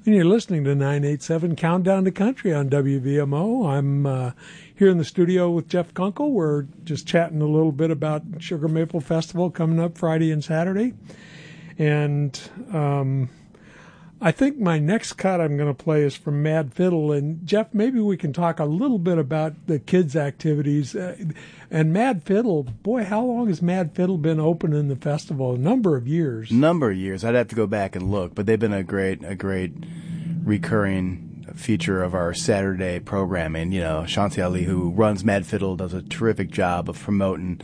And you're listening to 987 Countdown to Country on WVMO. I'm here in the studio with Jeff Kunkel. We're just chatting a little bit about Sugar Maple Festival coming up Friday and Saturday. And I think my next cut I'm going to play is from Mad Fiddle. And, Jeff, maybe we can talk a little bit about the kids' activities. And Mad Fiddle, boy, how long has Mad Fiddle been open in the festival? A number of years. I'd have to go back and look, but they've been a great recurring feature of our Saturday programming. You know, Shanti Ali, who runs Mad Fiddle, does a terrific job of promoting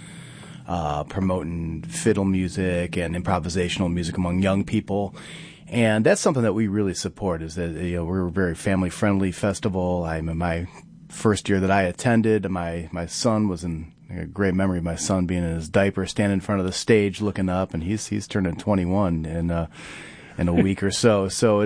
fiddle music and improvisational music among young people. And that's something that we really support, is that, you know, we're a very family-friendly festival. I'm in my first year that I attended, my son was in a great memory of my son being in his diaper, standing in front of the stage looking up, and he's turning 21 in a week or so. So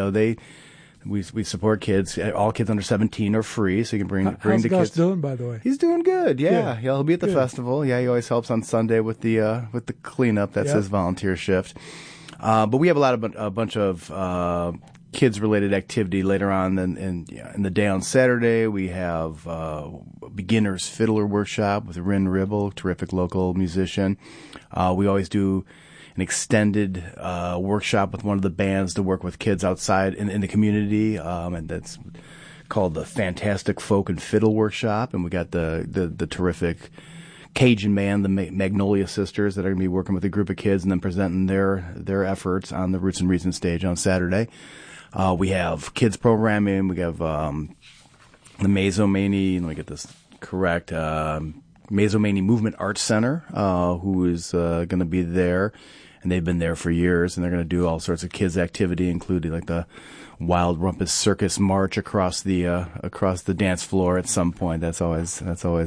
we support kids. All kids under 17 are free, so you can bring the kids. How's Gus doing, by the way? He's doing good. Yeah, he'll be at the festival. Yeah, he always helps on Sunday with the cleanup. That's his volunteer shift. But we have a bunch of kids-related activity later on in the day on Saturday. We have a beginner's fiddler workshop with Rin Ribble, terrific local musician. We always do an extended workshop with one of the bands to work with kids outside in the community, and that's called the Fantastic Folk and Fiddle Workshop. And we got the terrific Cajun band, the Magnolia Sisters, that are going to be working with a group of kids and then presenting their efforts on the Roots and Reasons stage on Saturday. We have kids programming. We have the Mazomanie, let me get this correct, Mazomanie Movement Arts Center, who is going to be there, and they've been there for years, and they're going to do all sorts of kids activity, including like the Wild Rumpus Circus March across the dance floor at some point. That's always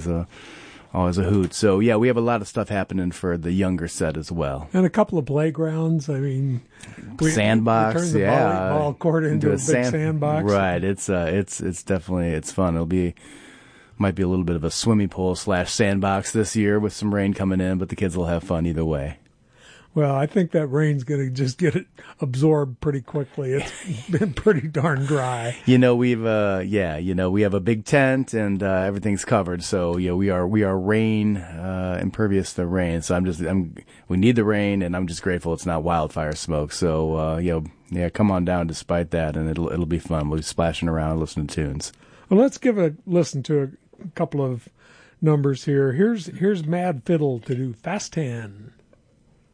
a hoot. So, yeah, we have a lot of stuff happening for the younger set as well. And a couple of playgrounds. I mean, sandbox. We turned the volleyball court into a big sandbox. Right. It's definitely, it's fun. Might be a little bit of a swimming pool / sandbox this year with some rain coming in, but the kids will have fun either way. Well, I think that rain's going to just get it absorbed pretty quickly. It's been pretty darn dry. We have a big tent and everything's covered. So, we are rain impervious to rain. So we need the rain, and I'm just grateful it's not wildfire smoke. So, come on down despite that, and it'll be fun. We'll be splashing around and listening to tunes. Well, let's give a listen to a couple of numbers here. Here's Mad Fiddle to do Fast 10.